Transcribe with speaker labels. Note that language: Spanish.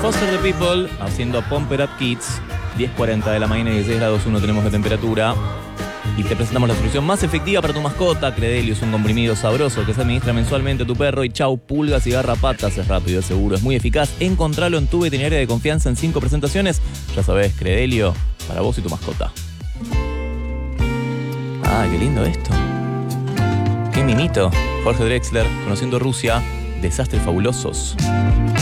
Speaker 1: Foster the People haciendo Pump It Up Kids. 10:40 de la mañana y 16 grados 1 tenemos de temperatura. Y te presentamos la solución más efectiva para tu mascota. Credelio es un comprimido sabroso que se administra mensualmente a tu perro. Y chau, pulgas y garrapatas. Es rápido, es seguro, es muy eficaz. Encontralo en tu veterinaria de confianza en 5 presentaciones. Ya sabés, Credelio, para vos y tu mascota. Ah, qué lindo esto. Qué mimito. Jorge Drexler, conociendo Rusia. Desastres fabulosos.